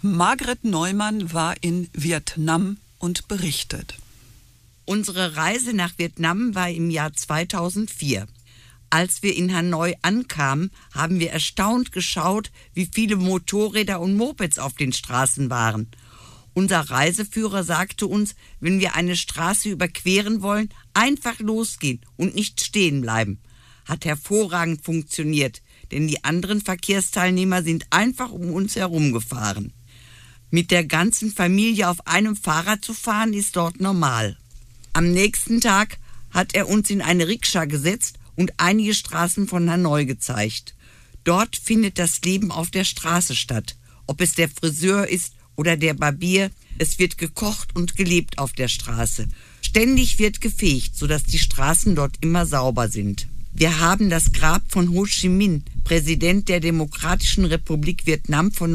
Margret Neumann war in Vietnam und berichtet. Unsere Reise nach Vietnam war im Jahr 2004. Als wir in Hanoi ankamen, haben wir erstaunt geschaut, wie viele Motorräder und Mopeds auf den Straßen waren. Unser Reiseführer sagte uns, wenn wir eine Straße überqueren wollen, einfach losgehen und nicht stehen bleiben. Hat hervorragend funktioniert, denn die anderen Verkehrsteilnehmer sind einfach um uns herum gefahren. Mit der ganzen Familie auf einem Fahrrad zu fahren, ist dort normal. Am nächsten Tag hat er uns in eine Rikscha gesetzt und einige Straßen von Hanoi gezeigt. Dort findet das Leben auf der Straße statt. Ob es der Friseur ist oder der Barbier, es wird gekocht und gelebt auf der Straße. Ständig wird gefegt, sodass die Straßen dort immer sauber sind. Wir haben das Grab von Ho Chi Minh, Präsident der Demokratischen Republik Vietnam von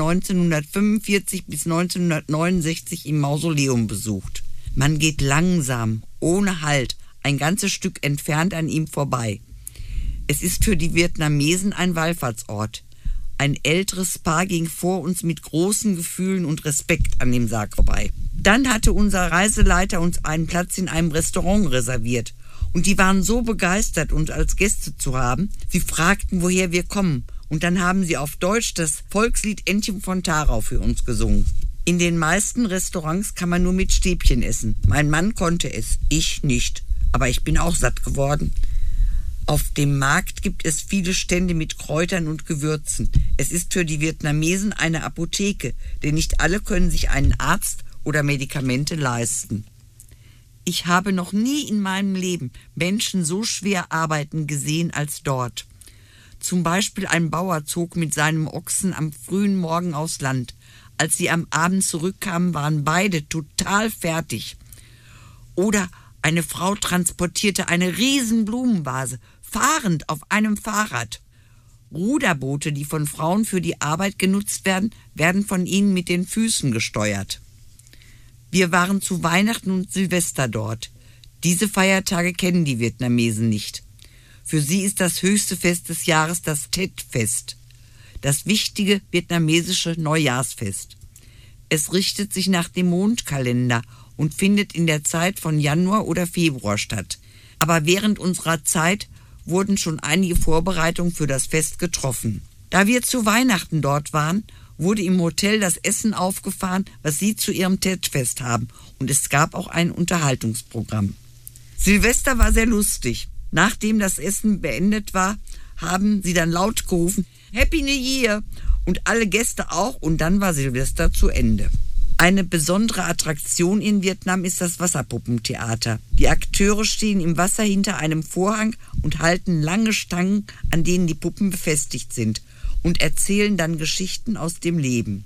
1945 bis 1969 im Mausoleum besucht. Man geht langsam, ohne Halt, ein ganzes Stück entfernt an ihm vorbei. Es ist für die Vietnamesen ein Wallfahrtsort. Ein älteres Paar ging vor uns mit großen Gefühlen und Respekt an dem Sarg vorbei. Dann hatte unser Reiseleiter uns einen Platz in einem Restaurant reserviert. Und die waren so begeistert, uns als Gäste zu haben. Sie fragten, woher wir kommen. Und dann haben sie auf Deutsch das Volkslied Entchen von Tarau für uns gesungen. In den meisten Restaurants kann man nur mit Stäbchen essen. Mein Mann konnte es, ich nicht. Aber ich bin auch satt geworden. Auf dem Markt gibt es viele Stände mit Kräutern und Gewürzen. Es ist für die Vietnamesen eine Apotheke, denn nicht alle können sich einen Arzt oder Medikamente leisten. Ich habe noch nie in meinem Leben Menschen so schwer arbeiten gesehen als dort. Zum Beispiel ein Bauer zog mit seinem Ochsen am frühen Morgen aufs Land. Als sie am Abend zurückkamen, waren beide total fertig. Oder eine Frau transportierte eine riesen Blumenvase, fahrend auf einem Fahrrad. Ruderboote, die von Frauen für die Arbeit genutzt werden, werden von ihnen mit den Füßen gesteuert. Wir waren zu Weihnachten und Silvester dort. Diese Feiertage kennen die Vietnamesen nicht. Für sie ist das höchste Fest des Jahres das Tet-Fest, das wichtige vietnamesische Neujahrsfest. Es richtet sich nach dem Mondkalender und findet in der Zeit von Januar oder Februar statt. Aber während unserer Zeit wurden schon einige Vorbereitungen für das Fest getroffen. Da wir zu Weihnachten dort waren, wurde im Hotel das Essen aufgefahren, was sie zu ihrem Tet-Fest haben. Und es gab auch ein Unterhaltungsprogramm. Silvester war sehr lustig. Nachdem das Essen beendet war, haben sie dann laut gerufen, Happy New Year! Und alle Gäste auch. Und dann war Silvester zu Ende. Eine besondere Attraktion in Vietnam ist das Wasserpuppentheater. Die Akteure stehen im Wasser hinter einem Vorhang und halten lange Stangen, an denen die Puppen befestigt sind, und erzählen dann Geschichten aus dem Leben.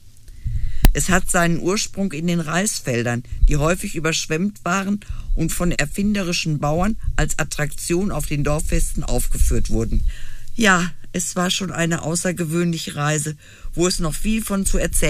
Es hat seinen Ursprung in den Reisfeldern, die häufig überschwemmt waren und von erfinderischen Bauern als Attraktion auf den Dorffesten aufgeführt wurden. Ja, es war schon eine außergewöhnliche Reise, wo es noch viel von zu erzählen